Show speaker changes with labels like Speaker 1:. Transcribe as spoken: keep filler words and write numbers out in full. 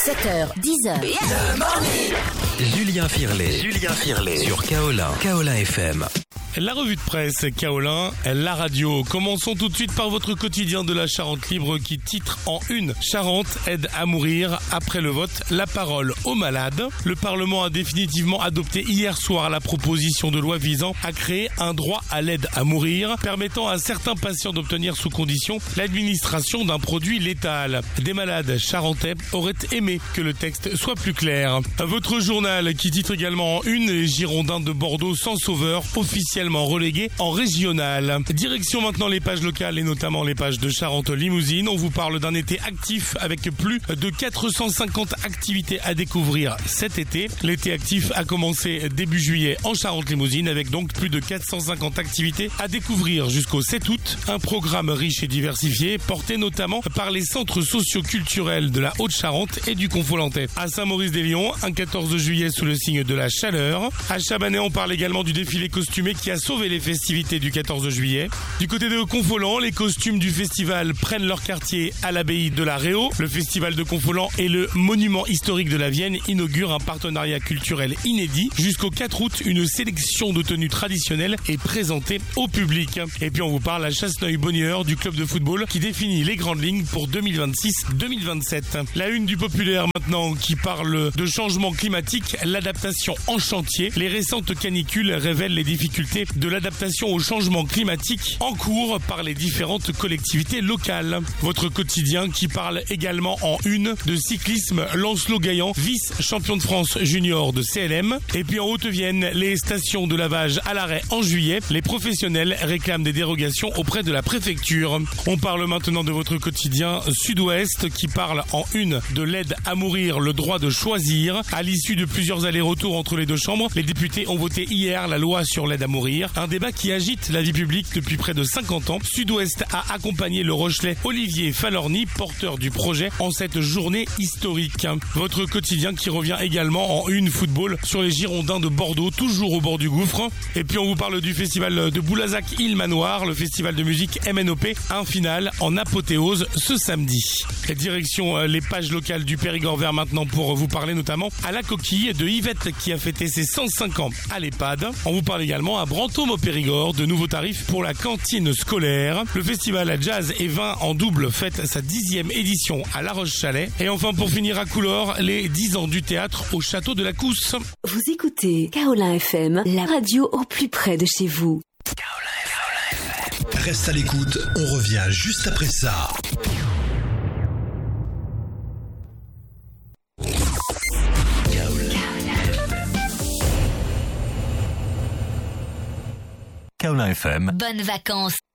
Speaker 1: sept heures, dix heures. Yeah.
Speaker 2: Julien Firlet. Julien Firlet. Sur Kaolin. Kaolin F M.
Speaker 3: La revue de presse Kaolin, la radio. Commençons tout de suite par votre quotidien de la Charente Libre qui titre en une: Charente aide à mourir. Après le vote, la parole aux malades. Le Parlement a définitivement adopté hier soir la proposition de loi visant à créer un droit à l'aide à mourir, permettant à certains patients d'obtenir sous condition l'administration d'un produit létal. Des malades charentais auraient aimé que le texte soit plus clair. Votre journal qui titre également en une: les Girondins de Bordeaux sans sauveur, officiellement relégués en régional. Direction maintenant les pages locales et notamment les pages de Charente-Limousine. On vous parle d'un été actif avec plus de quatre cent cinquante activités à découvrir cet été. L'été actif a commencé début juillet en Charente-Limousine avec donc plus de quatre cent cinquante activités à découvrir jusqu'au sept août. Un programme riche et diversifié porté notamment par les centres socio-culturels de la Haute-Charente et du Confolantais. À Saint-Maurice-des-Lions, un quatorze juillet sous le signe de la chaleur. À Chabanais, on parle également du défilé costumé qui a sauvé les festivités du quatorze juillet. Du côté de Confolant, les costumes du festival prennent leur quartier à l'abbaye de la Réau. Le festival de Confolant et le monument historique de la Vienne inaugurent un partenariat culturel inédit. Jusqu'au quatre août, une sélection de tenues traditionnelles est présentée au public. Et puis on vous parle à Chasseneuil-Bonnieure du club de football qui définit les grandes lignes pour deux mille vingt-six deux mille vingt-sept. La une du Populaire maintenant qui parle de changement climatique, l'adaptation en chantier. Les récentes canicules révèlent les difficultés de l'adaptation au changement climatique en cours par les différentes collectivités locales. Votre quotidien qui parle également en une de cyclisme, Lancelot Gaillan, vice-champion de France junior de C L M. Et puis en Haute-Vienne, les stations de lavage à l'arrêt en juillet. Les professionnels réclament des dérogations auprès de la préfecture. On parle maintenant de votre quotidien Sud-Ouest qui parle en une de l'aide à mourir, le droit de choisir. À l'issue de plusieurs allers-retours entre les deux chambres, les députés ont voté hier la loi sur l'aide à mourir. Un débat qui agite la vie publique depuis près de cinquante ans. Sud-Ouest a accompagné le Rochelais Olivier Falorni, porteur du projet, en cette journée historique. Votre quotidien qui revient également en une football sur les Girondins de Bordeaux, toujours au bord du gouffre. Et puis on vous parle du festival de Boulazac-Île Manoir, le festival de musique M N O P, un final en apothéose ce samedi. Et direction les pages locales du Périgord vert maintenant pour vous parler notamment à la coquille de Yvette qui a fêté ses cent cinq ans à l'EHPAD. On vous parle également à Brantôme au Périgord de nouveaux tarifs pour la cantine scolaire. Le festival Jazz et Vin en double fête sa dixième édition à La Roche-Chalais. Et enfin pour finir à Coulors, les dix ans du théâtre au château de la Cousse.
Speaker 1: Vous écoutez Kaolin F M, la radio au plus près de chez vous.
Speaker 2: Kaolin F M.
Speaker 4: Reste à l'écoute, on revient juste après ça.
Speaker 2: Kaolin F M.
Speaker 1: Bonnes vacances.